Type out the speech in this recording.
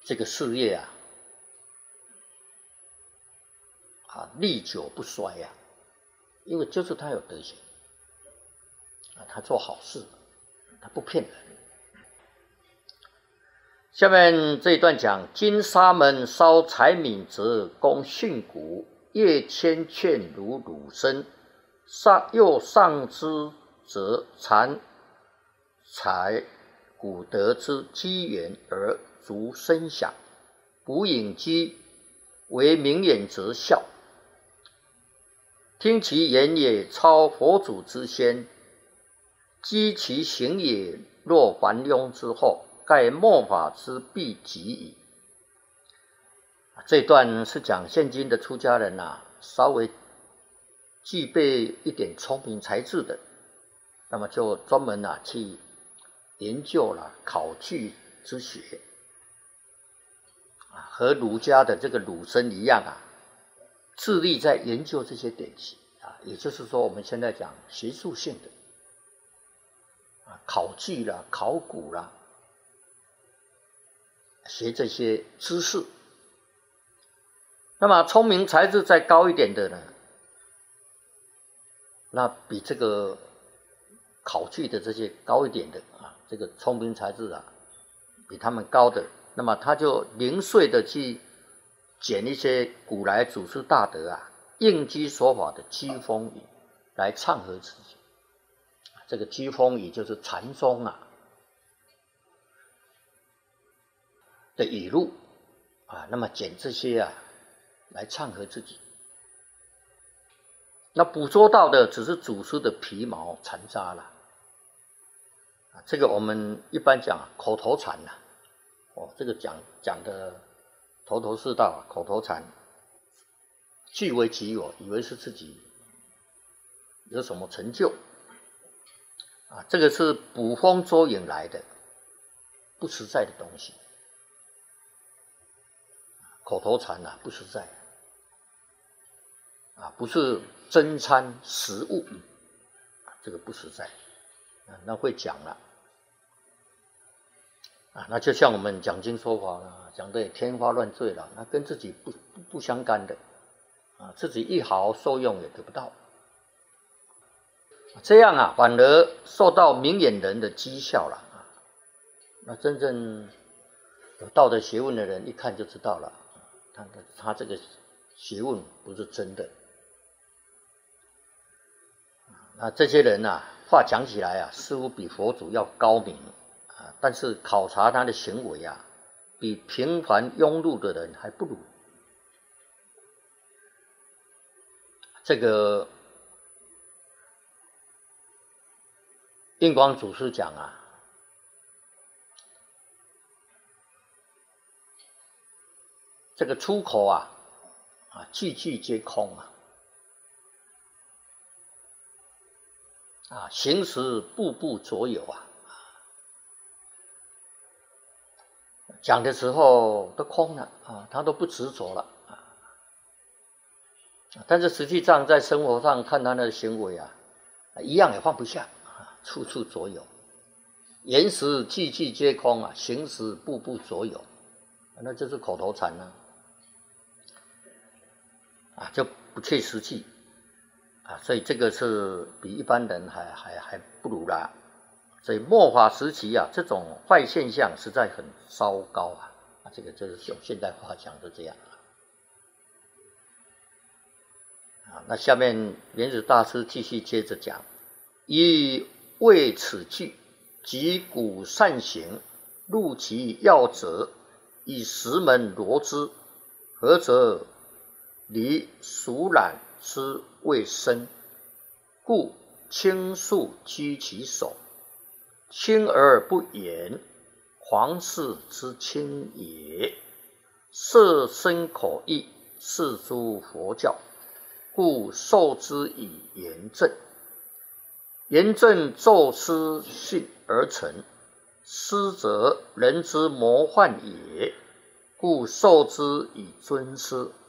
这个事业历久不衰因为就是他有德行他做好事，他不骗人。下面这一段讲：金沙门烧柴米则供训诂，夜千劝如汝身，又上之则残财古德之机缘而足声响，不引机为明眼则笑。听其言也超佛祖之先，积其行也若凡庸之后，盖末法之必极矣。这段是讲现今的出家人稍微具备一点聪明才智的，那么就专门去研究考据之学和儒家的这个儒生一样致力在研究这些典籍也就是说我们现在讲学术性的考据考古学这些知识。那么聪明才智再高一点的呢，那比这个考据的这些高一点的这个聪明才智比他们高的，那么他就零碎的去捡一些古来祖师大德应机说法的机锋语来唱和自己。这个机锋语就是禅宗的语录那么捡这些来唱和自己。那捕捉到的只是祖师的皮毛残渣了这个我们一般讲口头禅这个讲的头头是道口头禅，据为己有，以为是自己有什么成就这个是捕风捉影来的不实在的东西。口头禅不实在不是真参实物这个不实在那会讲了那就像我们讲经说法讲得天花乱坠了，那跟自己不相干的自己一毫受用也得不到，这样反而受到明眼人的讥笑了那真正有道德学问的人一看就知道了他这个学问不是真的那这些人话讲起来似乎比佛祖要高明但是考察他的行为比平凡庸碌的人还不如。这个印光祖师讲这个出口句句皆空行识步步着有讲的时候都空了他都不执着了但是实际上在生活上看他的行为一样也放不下处处着有，言实句句皆空行识步步着有那就是口头禅就不切实际所以这个是比一般人还不如啦。所以末法时期这种坏现象实在很糟糕这个就是用现代话讲就这样那下面莲子大师继续接着讲：以为此句及古善行，入其要则，以十门罗之，何则离俗染之未深，故轻速居其手，轻而不言，皇室之轻也。色身口意是诸佛教，故受之以严正。严正奏师训而成，师则人之模范也，故受之以尊师。